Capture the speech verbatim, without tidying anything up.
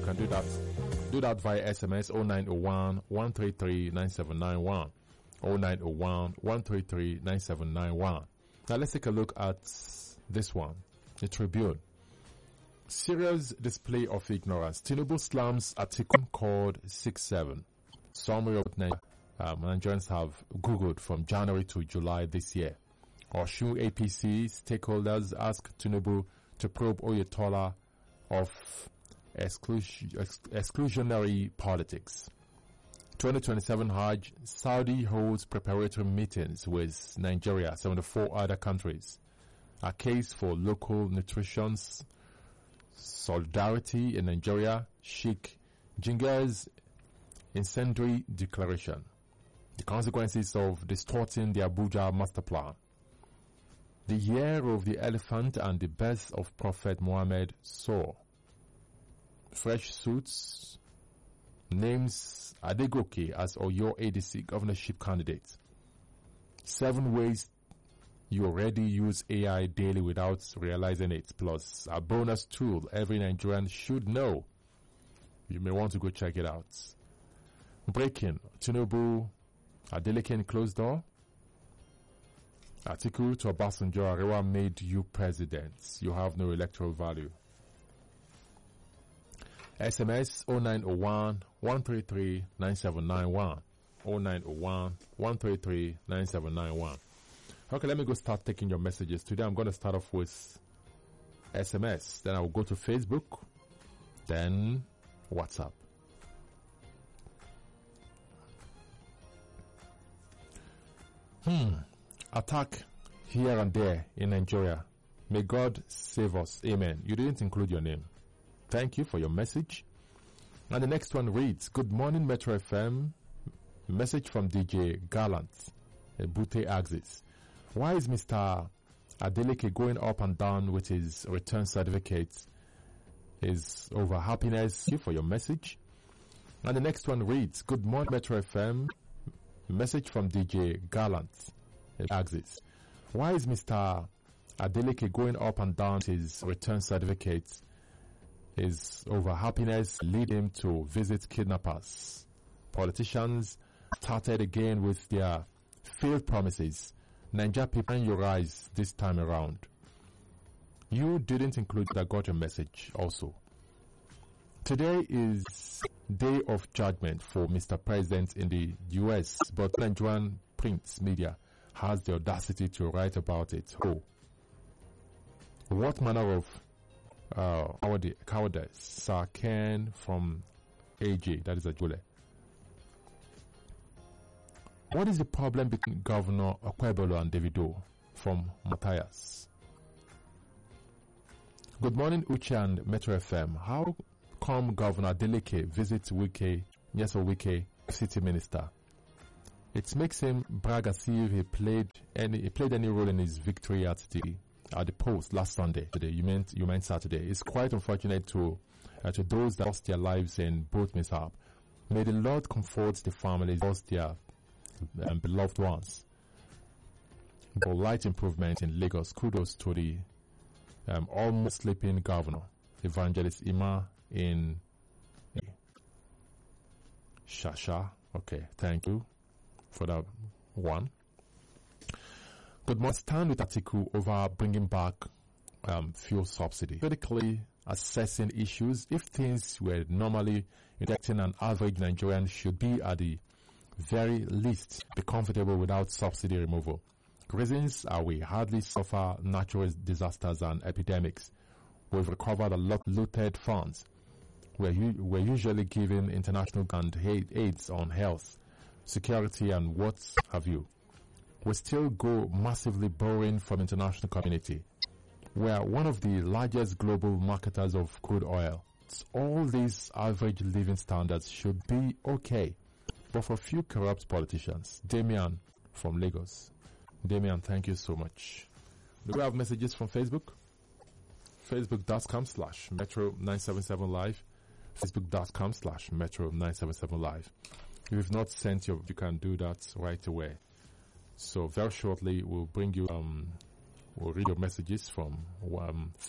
can do that. Do that via S M S oh nine oh one, one three three, nine seven nine one. oh nine oh one, one three three, nine seven nine one. Now let's take a look at this one. The Tribune. Serious display of ignorance. Tinubu slams Atiku called six seven. Summary of Nigeria. Um, Nigerians have Googled from January to July this year. Osun A P C stakeholders ask Tinubu to probe Oyetola of exclusion, ex- exclusionary politics. twenty twenty-seven Hajj, Saudi holds preparatory meetings with Nigeria, seventy-four other countries. A case for local nutrition solidarity in Nigeria, Sheikh Jinger's incendiary declaration. The consequences of distorting the Abuja master plan. The year of the elephant and the birth of Prophet Muhammad saw. Fresh suits names Adegoke as Oyo A D C governorship candidate. Seven ways you already use A I daily without realizing it, plus a bonus tool every Nigerian should know. You may want to go check it out. Breaking. Tinubu, Adeleke in closed door. Atiku to Obasanjo, Arewa made you president. You have no electoral value. S M S oh nine oh one, one three three, nine seven nine one. oh nine oh one, one three three, nine seven nine one. Okay, let me go start taking your messages. Today I'm going to start off with S M S. Then I will go to Facebook. Then WhatsApp. Hmm. Attack here and there in Nigeria. May God save us. Amen. You didn't include your name. Thank you for your message. And the next one reads, Good morning, Metro F M. Message from D J Gallant. Bute Axis. Why is Mister Adeleke going up and down with his return certificate? Is over happiness. Thank you for your message. And the next one reads, Good morning, Metro F M. Message from D J Gallant. Axis. Why is Mister Adeleke going up and down with his return certificate? Is over happiness lead him to visit kidnappers. Politicians started again with their failed promises. Nigeria people, in your eyes this time around. You didn't include that got your message also. Today is day of judgment for Mister President in the U S, but Nigerian print media has the audacity to write about it. Oh, what manner of uh, cowardice? Sir Ken from A J, that is a Jule. What is the problem between Governor Okwebolo and Davido from Matthias? Good morning, Uche and Metro F M. How come Governor Adeleke visits Wike, yes or Wike, city minister? It makes him brag as if he played any he played any role in his victory at the at the post last Sunday. Today, you meant you meant Saturday. It's quite unfortunate to uh, to those that lost their lives in both mishap. May the Lord comfort the families lost their um, beloved ones. For light improvement in Lagos, kudos to the um, almost sleeping governor, Evangelist Ima in Shasha. Okay, thank you for that one. Good morning. Stand with Atiku over bringing back um, fuel subsidy. Critically assessing issues. If things were normally affecting an average Nigerian should be at the very least be comfortable without subsidy removal. Reasons are we hardly suffer natural disasters and epidemics. We've recovered a lot of looted funds. We're, u- we're usually giving international and aids on health, security, and what have you. We still go massively borrowing from international community. We are one of the largest global marketers of crude oil. All these average living standards should be okay. But for few corrupt politicians. Damian from Lagos. Damian, thank you so much. Do we have messages from Facebook? Facebook.com slash Metro nine seven seven Live. Facebook.com slash Metro nine seven seven Live. If you've not sent your, you can do that right away. So very shortly, we'll bring you, um, we'll read your messages from um,